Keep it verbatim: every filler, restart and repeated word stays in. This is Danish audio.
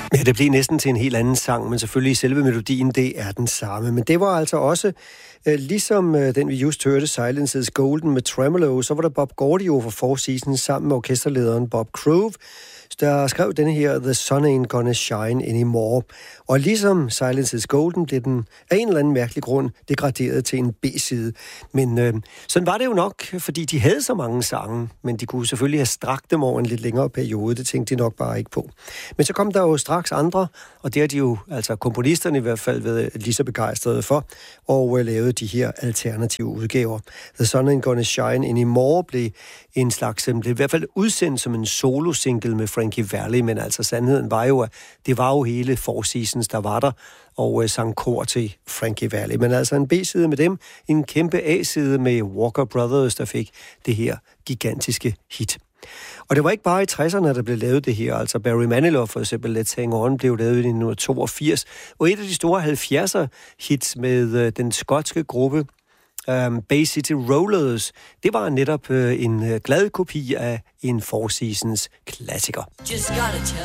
Ja, det blev næsten til en helt anden sang, men selvfølgelig selve melodien, det er den samme. Men det var altså også, øh, ligesom øh, den vi just hørte, Silence is Golden med Tremolo, så var der Bob Gaudio fra Four Seasons sammen med orkesterlederen Bob Krove, der skrev denne her The Sun Ain't Gonna Shine Anymore. Og ligesom Silence is Golden blev den af en eller anden mærkelig grund degraderet til en B-side. Men øh, sådan var det jo nok, fordi de havde så mange sange, men de kunne selvfølgelig have strakt dem over en lidt længere periode. Det tænkte de nok bare ikke på. Men så kom der jo straks andre, og det har de jo, altså komponisterne i hvert fald, været lige så begejstrede for, og øh, lavede de her alternative udgaver. The Sun Ain't Gonna Shine Anymore blev en slags, blev i hvert fald udsendt som en solo-single med Frankie Valli, men altså sandheden var jo, at det var jo hele Four Seasons, der var der, og øh, sang kor til Frankie Valli. Men altså en B-side med dem, en kæmpe A-side med Walker Brothers, der fik det her gigantiske hit. Og det var ikke bare i tresserne, der blev lavet det her. Altså Barry Manilow for eksempel, Let's Hang On, blev lavet i nitten toogfirs. Og et af de store halvfjerdser hits med øh, den skotske gruppe Um, Bay City Rollers, det var netop uh, en uh, glad kopi af en Four Seasons klassiker. Just gotta tell